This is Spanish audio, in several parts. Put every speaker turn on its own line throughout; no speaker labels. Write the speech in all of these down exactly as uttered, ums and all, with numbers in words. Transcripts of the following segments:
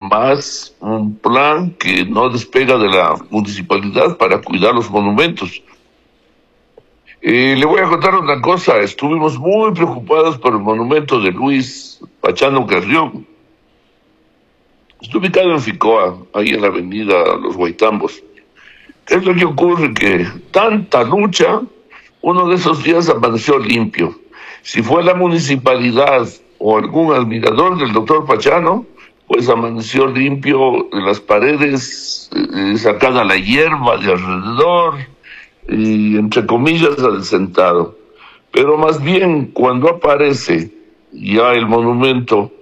más un plan que no despega de la municipalidad para cuidar los monumentos. Eh, le voy a contar una cosa, estuvimos muy preocupados por el monumento de Luis Pachano Carrión. Está ubicado en Ficoa, ahí en la avenida Los Guaitambos. ¿Qué es lo que ocurre? Que tanta lucha, uno de esos días amaneció limpio. Si fue la municipalidad o algún admirador del doctor Pachano, pues amaneció limpio de las paredes, eh, sacada la hierba de alrededor y entre comillas adecentado. Pero más bien cuando aparece ya el monumento,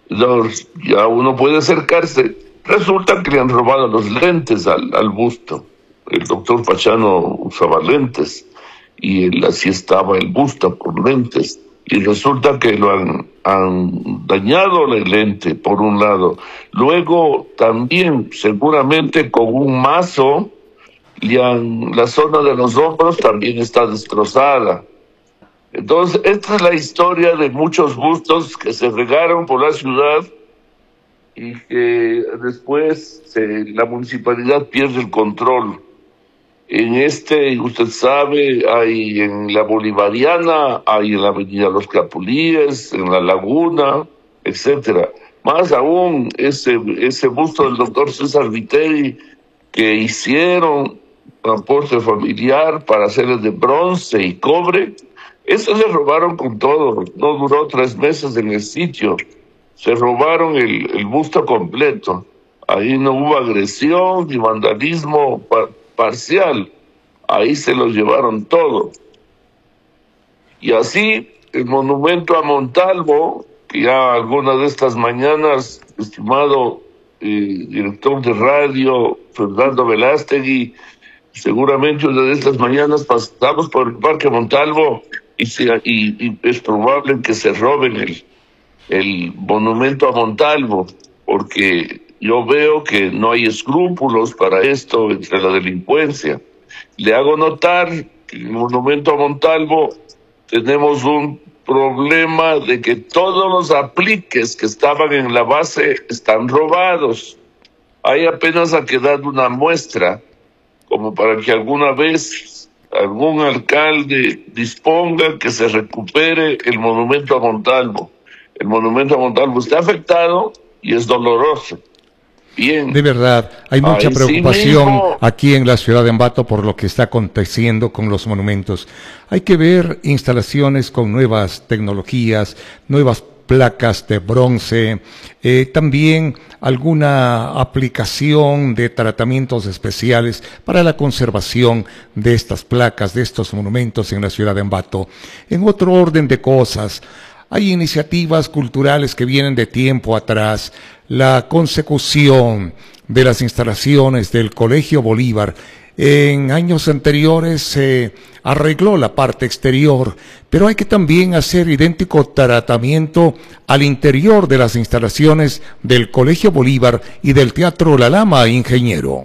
ya uno puede acercarse, resulta que le han robado los lentes al, al busto. El doctor Pachano usaba lentes y él, así estaba el busto con lentes. Y resulta que lo han, han dañado el lente, por un lado. Luego también, seguramente con un mazo, le han, la zona de los hombros también está destrozada. Entonces, esta es la historia de muchos bustos que se regaron por la ciudad y que después se, la municipalidad pierde el control. En este, usted sabe, hay en la Bolivariana, hay en la avenida Los Capulíes, en la Laguna, etcétera. Más aún, ese, ese busto del doctor César Viteri que hicieron transporte familiar para hacerle de bronce y cobre, eso se robaron con todo, no duró tres meses en el sitio, se robaron el, el busto completo, ahí no hubo agresión ni vandalismo par parcial, ahí se lo llevaron todo. Y así el monumento a Montalvo, que ya alguna de estas mañanas, estimado eh, director de radio, Fernando Velástegui, seguramente una de estas mañanas pasamos por el Parque Montalvo y, se, y, y es probable que se roben el, el monumento a Montalvo, porque yo veo que no hay escrúpulos para esto entre la delincuencia. Le hago notar que en el monumento a Montalvo tenemos un problema de que todos los apliques que estaban en la base están robados. Hay apenas ha quedado una muestra, como para que alguna vez algún alcalde disponga que se recupere el monumento a Montalvo. El monumento a Montalvo está afectado y es doloroso. Bien.
De verdad, hay mucha
Ahí
preocupación
sí mismo,
aquí en la ciudad de Ambato por lo que está aconteciendo con los monumentos. Hay que ver instalaciones con nuevas tecnologías, nuevas placas de bronce, eh, también alguna aplicación de tratamientos especiales para la conservación de estas placas, de estos monumentos en la ciudad de Ambato. En otro orden de cosas, hay iniciativas culturales que vienen de tiempo atrás, la consecución de las instalaciones del Colegio Bolívar. En años anteriores se arregló la parte exterior, pero hay que también hacer idéntico tratamiento al interior de las instalaciones del Colegio Bolívar y del Teatro La Lama, ingeniero.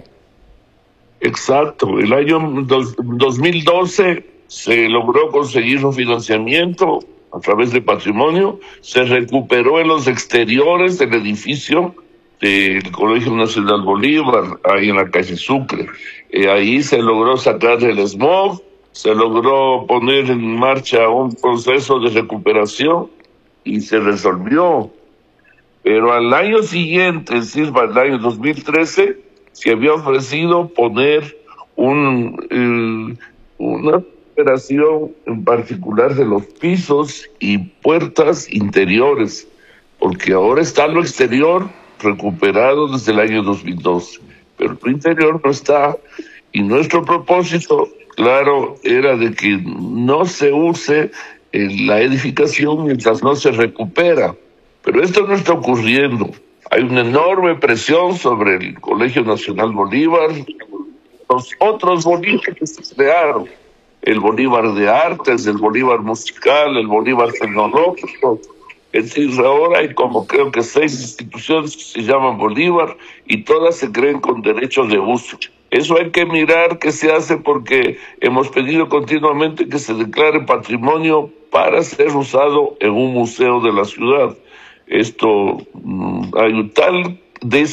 exacto, el año dos, dos mil doce se logró conseguir un financiamiento a través de patrimonio, se recuperó en los exteriores del edificio del Colegio Nacional Bolívar, ahí en la calle Sucre. Eh, ahí se logró sacar el smog, se logró poner en marcha un proceso de recuperación y se resolvió. Pero al año siguiente, es decir, para el año dos mil trece, se había ofrecido poner un, eh, una operación en particular de los pisos y puertas interiores, porque ahora está lo exterior recuperado desde el año dos mil doce, pero lo interior no está, y nuestro propósito, claro, era de que no se use en la edificación mientras no se recupera, pero esto no está ocurriendo. Hay una enorme presión sobre el Colegio Nacional Bolívar, los otros Bolívares que se crearon, el Bolívar de Artes, el Bolívar Musical, el Bolívar Tecnológico. Es decir, ahora hay como creo que seis instituciones que se llaman Bolívar y todas se creen con derechos de uso. Eso hay que mirar qué se hace, porque hemos pedido continuamente que se declare patrimonio para ser usado en un museo de la ciudad. Esto, hay un tal